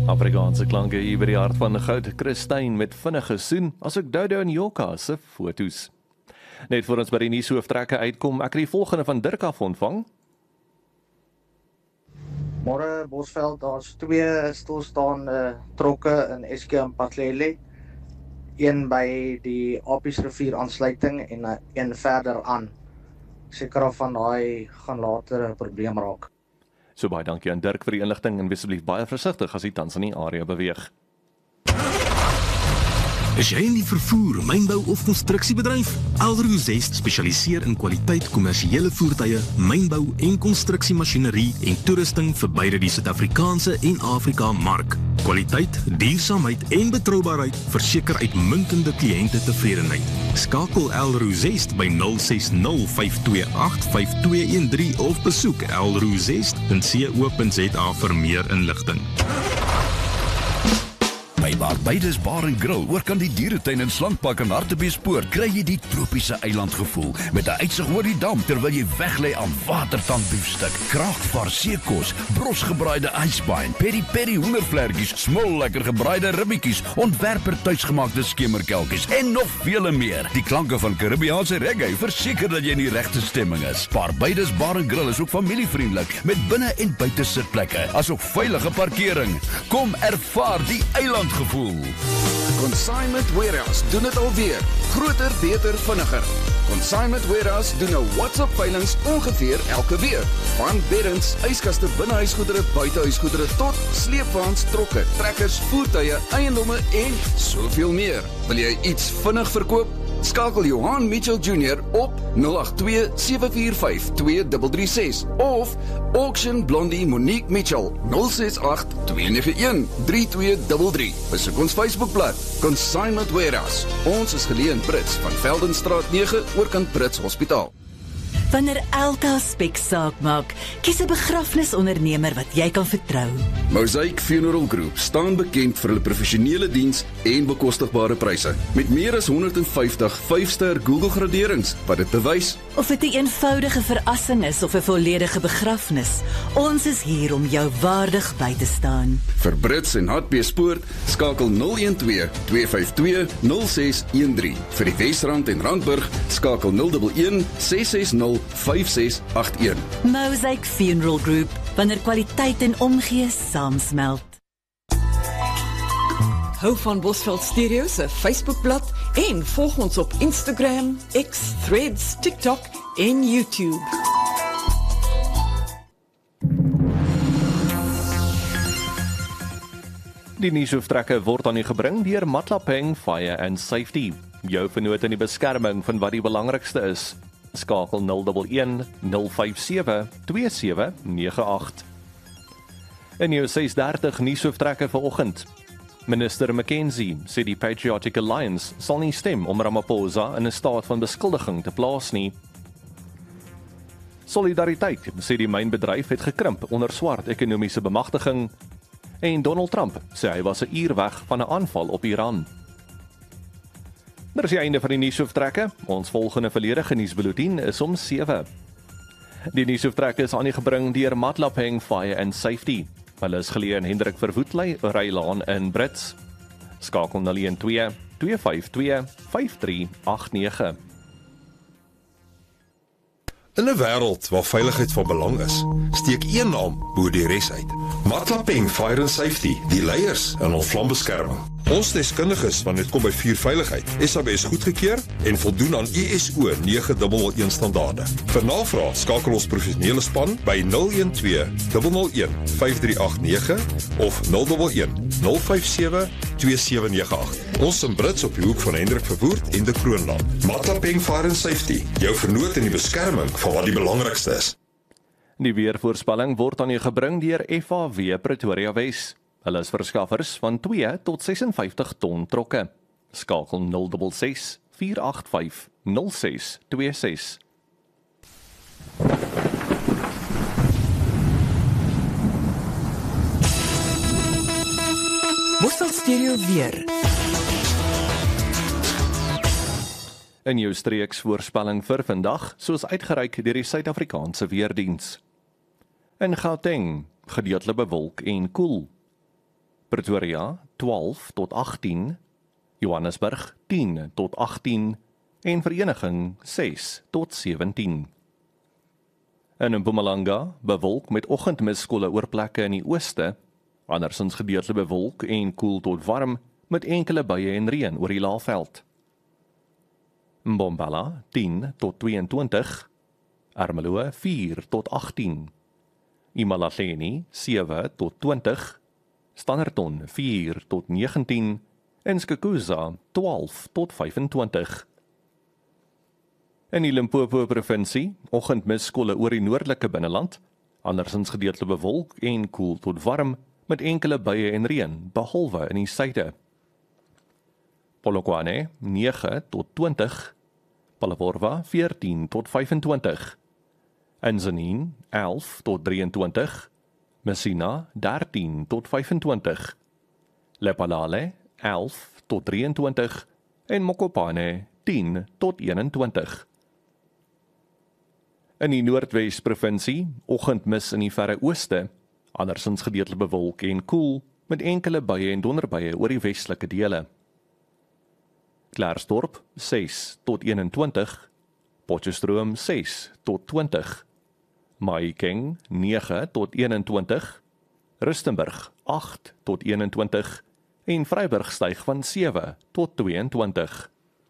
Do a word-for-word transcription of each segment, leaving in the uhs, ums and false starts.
Afrikaanse klanke hier by die hart van Goud, Christine met vinnige soen, asook Dodo en Joka se foto's. Net voor ons by die nuushooftrekke uitkom, ek het die volgende van Dirk af ontvang. Môre Bosveld, daar's twee stilstaande trokke in Eske en Patlele. Een by die Apiesrivier aansluiting en een verder aan. Seker of van daai gaan later 'n probleem raak. So baie dankie aan Dirk vir die inligting en wees asseblief baie versigtig as jy tans in die area beweeg. Is jy in die vervoer, mynbou of konstruksiebedryf? Alroo Zest spesialiseer in kwaliteit kommersiële voertuie, mynbou en konstruksiemasjinerie en toerusting vir beide die Suid-Afrikaanse en Afrika mark. Kwaliteit, duursaamheid en betroubaarheid verseker uitmuntende kliënte tevredenheid. Skakel Alroo Zest by nul ses nul vyf twee agt vyf twee een drie of besoek alroo zest punt co punt za vir meer inligting. By Barbeides Bar en Grill, oor kan die dieretuin en slankpak in Hartbeespoort, kry jy die tropiese eilandgevoel met 'n uitsig oor die dam terwyl jy weglê aan watertandbiefstuk, kraagvaar seekos, brosgebraaide ijsbein, peri-peri hoendervlerkies, smol lekker gebraaide ribbietjies, ontwerper tuisgemaakte skemerkelkies en nog vele meer. Die klanke van Karibiaanse reggae verseker dat jy in die regte stemming is. Barbeides Bar en Grill is ook familievriendelik met binne- en buite sitplekke, asook veilige parkering. Kom ervaar die eiland gevoel. Consignment Warehouse doen dit alweer. Groter, beter, vinniger. Consignment Warehouse doen nou WhatsApp veilings ongeveer elke week. Van beddens, yskaste, binnehuisgoedere, buitehuisgoedere tot sleepwaens, trokke, trekkers, voertuie, eiendomme en soveel meer. Wil jy iets vinnig verkoop? Skakel Johan Mitchell Junior op nul agt twee sewe vier vyf twee drie drie ses of Auction Blondie Monique Mitchell nul ses agt twee nege een drie twee drie drie. Besoek ons Facebookblad Consignment Warehouse. Ons is geleë in Brits van Veldenstraat nege oorkant Brits Hospitaal. Wanneer Elta spek saak maak, kies 'n begrafnisondernemer wat jy kan vertrou. Mosaic Funeral Group staan bekend vir hulle professionele diens en bekostigbare pryse. Met meer as honderdvyftig vyf-ster Google graderings wat dit bewys. Of dit 'n eenvoudige verrassing is of 'n volledige begrafnis, ons is hier om jou waardig by te staan. Vir Brits en Hartbeespoort, skakel nul een twee twee vyf twee nul ses een drie. Vir die Wesrand en Randburg, skakel nul een een ses ses nul vyf ses agt een. Mosaic Funeral Group, wanneer kwaliteit en omgee saamsmelt. Hou van Bosveld Stereo se Facebookblad en volg ons op Instagram, X, Threads, TikTok en YouTube. Die nuushooftrekke word aan u gebring deur Matlapeng Fire and Safety. Jou vernoot in die beskerming van wat die belangrikste is. Skakel nul een een nul vyf sewe twee sewe nege agt. In jou ses dertig nuushooftrekke vanoggend. Minister McKenzie sê die Patriotic Alliance sal nie stem om Ramaphosa in 'n staat van beskuldiging te plaas nie. Solidariteit sê die mynbedryf het gekrimp onder swart ekonomiese bemagtiging. En Donald Trump sê hy was 'n uur weg van 'n aanval op Iran. Dit is die einde van die nuushooftrekke. Ons volgende volledige nuusbulletin is om sewe. Die nuushooftrekke is aan u gebring deur Matlapeng Fire and Safety. Hulle is geleë in Hendrik Verwoerd Rylaan in Brits. Skakel nul een twee twee vyf twee vyf drie agt nege. In 'n wêreld waar veiligheid van belang is, steek een naam bo die res uit. Matlapeng Fire and Safety, die leiers in ons vlambeskerming. Ons deskundiges wanneer dit kom by vuurveiligheid, S A B S goedgekeur en voldoen aan I S O nege een een standaarde. Vir navraag skakel ons professionele span by nul een twee nul nul een vyf drie agt nege of nul een een nul vyf sewe twee sewe nege agt. Ons in Brits op die hoek van Hendrik Verwoerd en de Kroonland. Matlapeng Fire and Safety, jou vernoot in die beskerming van wat die belangrikste is. Die weervoorspelling word aan u gebring deur F A W Pretoria Wes. Hulle is verskaffers van twee tot ses en vyftig ton trokke. Skakel nul ses ses vier agt vyf nul ses twee ses. Bosveld Stereo weer. In jou streeksvoorspelling vir vandag, soos uitgereik deur die Suid-Afrikaanse Weerdiens. In Gauteng, gedeeltelik bewolk en koel. Pretoria twaalf tot agttien, Johannesburg tien tot agttien en Vereniging ses tot sewentien. In Mpumalanga bewolk met oggendmiskolle oor plekke in die ooste, andersins gedeeltelik bewolk en koel tot warm met enkele buie en reën oor die laafveld. Mbombela tien tot tweeëntwintig, Ermelo vier tot agttien, Imalahleni sewe tot twintig, Standerton vier tot negentien en Skukuza twaalf tot vyfentwintig. In die Limpopo provinsie, oggendmiskolle oor die noordelike binneland, andersins gedeeltelik bewolk en koel tot warm met enkele buie en reën, behalwe in die suide. Polokwane nege tot twintig, Palabora veertien tot vyfentwintig, Enzanin elf tot drieëntwintig, Messina dertien tot vyfentwintig, Lephalale elf tot drieëntwintig en Mokopane tien tot eenentwintig. In die Noordwes provinsie, oggendmis in die verre ooste, andersins gedeeltelik bewolk en koel met enkele buie en donderbuie oor die westelike dele. Klarsdorp ses tot eenentwintig, Potchefstroom ses tot twintig, Mahikeng nege tot eenentwintig, Rustenburg agt tot eenentwintig en Vryburg styg van sewe tot tweeëntwintig.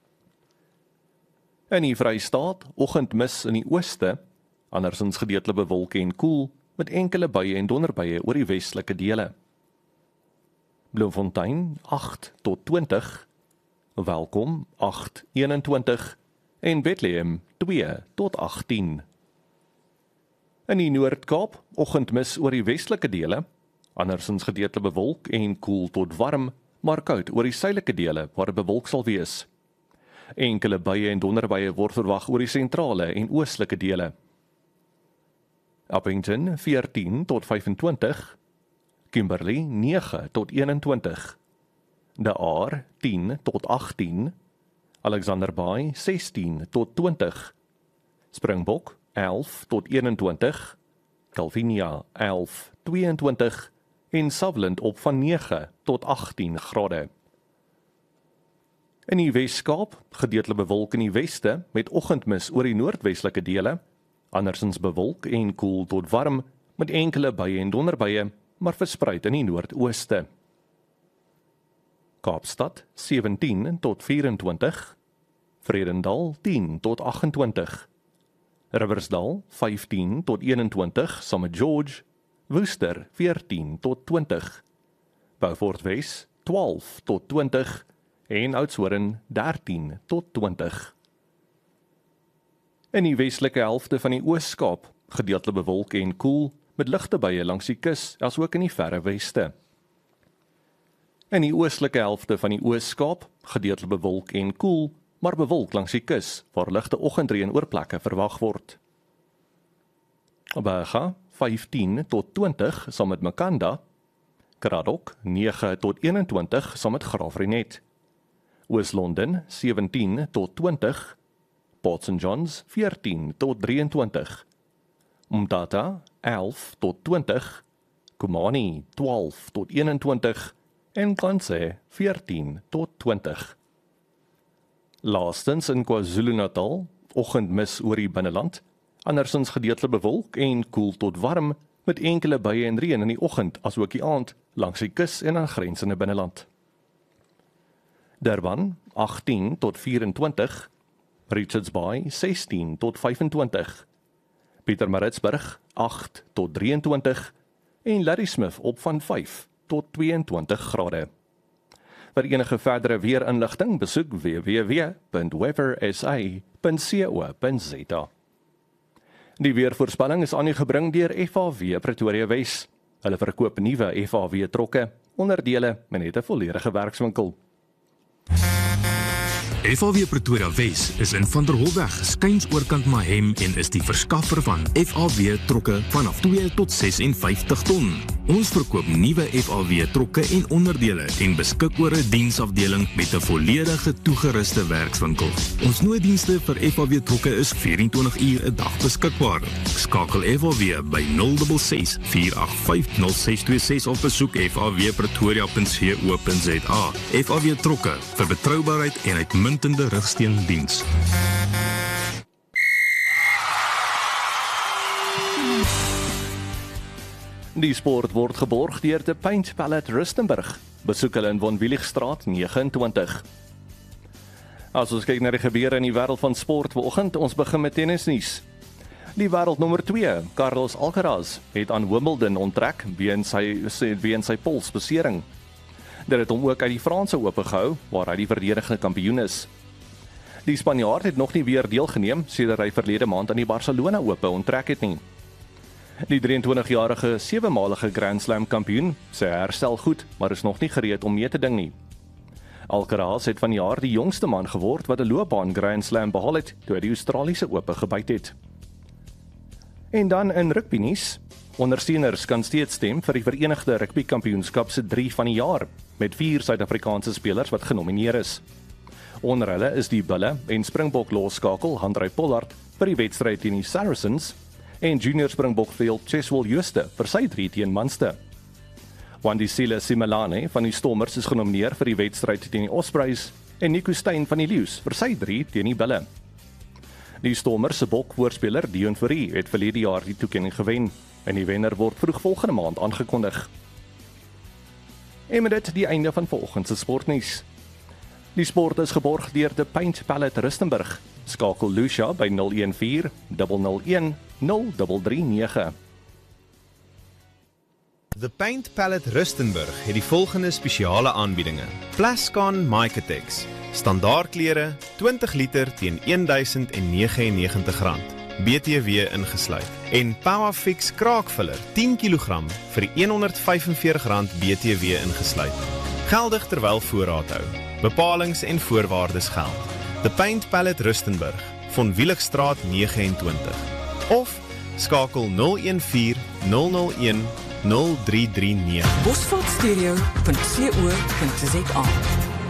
In die Vrystaat, oggendmis in die ooste, andersins gedeeltelik bewolk en koel met enkele buie en donderbuie oor die westelike dele. Bloemfontein agt tot twintig, Welkom agt tot eenentwintig en Bethlehem twee tot agttien. In die Noord-Kaap, oggendmis oor die westelike dele, andersins gedeeltelik bewolk en koel tot warm, maar koud oor die suidelike dele waar dit bewolk sal wees. Enkele buie en donderbuie word verwag oor die sentrale en oostelike dele. Appington veertien tot vyfentwintig, Kimberley nege tot eenentwintig, De Aar tien tot agttien, Alexander Bay sestien tot twintig, Springbok elf tot eenentwintig, Calvinia elf tot tweeëntwintig en Sutherland op van nege tot agttien grade. In die Wes-Kaap, gedeeltelik bewolk in die weste met oggendmis oor die noordwestelike dele, andersins bewolk en koel tot warm met enkele buie en donderbuie, maar verspreid in die noordooste. Kaapstad sewentien tot vyfentwintig, Vredendal tien tot agentwintig, Riversdal vyftien tot eenentwintig saam met George, Worcester veertien tot twintig, Beaufort Wes twaalf tot twintig en Oudtshoorn dertien tot twintig. In die westelike helfte van die Oos-Kaap, gedeeltelik bewolk en koel met ligte buie langs die kus, asook in die verre weste. In die oostelike helfte van die Oos-Kaap, gedeeltelik bewolk en koel, maar bewolk langs die kus, waar ligte oggendreën oor plekke verwag word. Berga vyftien tot twintig saam met Makanda, Kraddock nege tot eenentwintig saam met Graafrenet, Oos-London sewentien tot twintig, Port Saint Johns veertien tot drieëntwintig, Umtata elf tot twintig, Kumani twaalf tot eenentwintig en Kranse veertien tot twintig. Laastens in KwaZulu-Natal, oggendmis oor die binneland, andersins gedeeltelik bewolk en koel tot warm met enkele buie en reën in die oggend asook die aand langs die kus en aangrensende binneland. Durban agttien tot vyfentwintig, Richards Bay sestien tot vyfentwintig, Pietermaritzburg agt tot drieëntwintig en Ladysmith op van vyf tot tweeëntwintig grade. Vir enige verdere weerinligting besoek w w w punt weather s a punt co punt z a. Die weervoorspelling is aan u gebring deur F A W Pretoria Wes. Hulle verkoop nuwe F A W trokke, onderdele en het 'n volledige werkswinkel. F A W Pretoria Wes is in Van der Holweg, skuins oorkant Mahem en is die verskaffer van F A W trokke vanaf twee tot vysensestig ton. Ons verkoop nuwe F A W trokke en onderdele en beskik oor 'n diensafdeling met 'n volledige toegeruste werkswinkel. Ons nooddienste vir F A W trokke is vyf en twintig uur 'n dag beskikbaar. Skakel F A W by nul ses ses, vier agt vyf, nul ses twee ses of besoek f a w pretoria punt co punt za. F A W trokke vir betroubaarheid en uitmuntende rugsteundiens. Die sport word geborg deur de Paint Palette Rustenburg. Besoek hulle in Von Willigstraat nege en twintig. As ons kyk na die gebeure in die wêreld van sport vanoggend, ons begin met tennisnuus. Die wêreldnommer twee, Carlos Alcaraz, het aan Wimbledon onttrek weens sy weens sy polsbesering. Dit het hom ook uit die Franse Ope gehou, waar hy die verdedigende kampioen is. Die Spanjaard het nog nie weer deelgeneem sedert hy verlede maand aan die Barcelona Ope onttrek het nie. Die drie en twintigjarige sewemalige Grand Slam kampioen sê hy herstel goed, maar is nog nie gereed om mee te ding nie. Alcaraz het vanjaar die jongste man geword wat 'n loopbaan Grand Slam behaal het toe hy die Australiese Ope gebyt het. En dan in rugbynuus. Ondersteuners kan steeds stem vir die Verenigde Rugby Kampioenskap se drie van die jaar, met vier Suid-Afrikaanse spelers wat genomineer is. Onder hulle is die Bulle en Springbok losskakel Handré Pollard vir die wedstryd teen die Saracens en junior Springbok veld Cheswell Jooste vir sy drie teen Munster. Wandisile Simelane van die Stormers is genomineer vir die wedstryd teen die Ospreys en Nico Steyn van die Lions vir sy drie teen die Bulle. Die Stormers se bokvoorspeler Dion Fourie het verlede jaar die toekenning gewen en die wenner word vroeg volgende maand aangekondig. En met dit die einde van volgende sportnuus. Die sport is geborg deur de Paint Palette Rustenburg. Skakel Lucia by nul een vier, nul nul een, nul drie drie nege. The Paint Palette Rustenburg het die volgende spesiale aanbiedinge. Plascon Micatex, standaardklere, twintig liter teen duisend negenennegentig rand, B T W ingesluit. En Powerfix kraakvuller, tien kilogram vir honderd vyfenveertig rand B T W ingesluit. Geldig terwyl voorraad hou. Bepalings en voorwaardes geld. The Paint Palette Rustenburg, Von Willigstraat nege en twintig. Of skakel nul een vier, nul nul een, nul drie drie nege. bosveld stereo punt co punt za